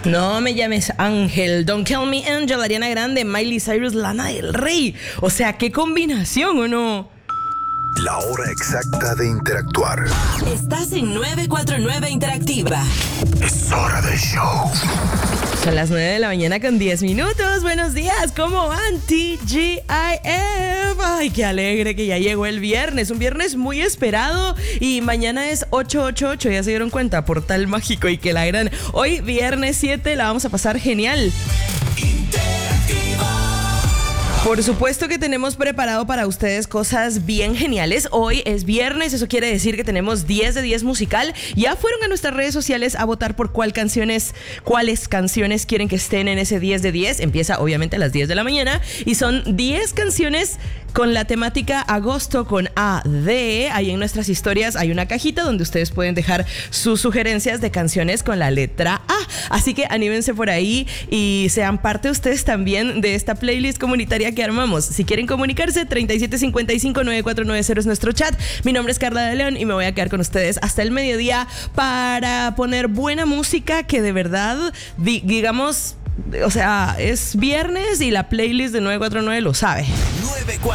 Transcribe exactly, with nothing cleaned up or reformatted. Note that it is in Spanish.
No me llames Ángel, Don't Kill Me Angel, Ariana Grande, Miley Cyrus, Lana del Rey. O sea, qué combinación, ¿o no? La hora exacta de interactuar. Estás en nueve cuatro nueve Interactiva. Es hora del show. Son las nueve de la mañana con diez minutos. Buenos días, ¿cómo van? T G I F. Ay, qué alegre que ya llegó el viernes. Un viernes muy esperado. Y mañana es ocho ocho ocho. Ya se dieron cuenta, portal mágico y que la gran. Hoy, viernes siete, la vamos a pasar genial. Por supuesto que tenemos preparado para ustedes cosas bien geniales. Hoy es viernes, eso quiere decir que tenemos diez de diez musical. Ya fueron a nuestras redes sociales a votar por cuál canciones, cuáles canciones quieren que estén en ese diez de diez. Empieza obviamente a las diez de la mañana y son diez canciones con la temática agosto con A D. Ahí en nuestras historias hay una cajita donde ustedes pueden dejar sus sugerencias de canciones con la letra A. Así que anímense por ahí y sean parte ustedes también de esta playlist comunitaria que armamos. Si quieren comunicarse, treinta y siete cincuenta y cinco, noventa y cuatro noventa es nuestro chat. Mi nombre es Carla de León y me voy a quedar con ustedes hasta el mediodía para poner buena música que de verdad, di- digamos, o sea, es viernes y la playlist de nueve cuatro nueve lo sabe. nueve cuatro